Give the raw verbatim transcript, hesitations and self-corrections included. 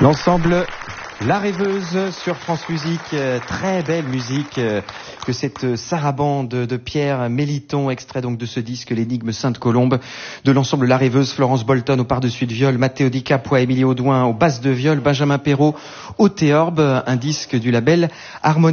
L'ensemble La Rêveuse sur France Musique, très belle musique que cette sarabande de Pierre Méliton, extrait donc de ce disque L'énigme Sainte-Colombe, de l'ensemble La Rêveuse, Florence Bolton au par-dessus de viol, Matteo Di Capua, Émilie Audouin aux basses de viol, Benjamin Perrault au théorbe, un disque du label Harmonie.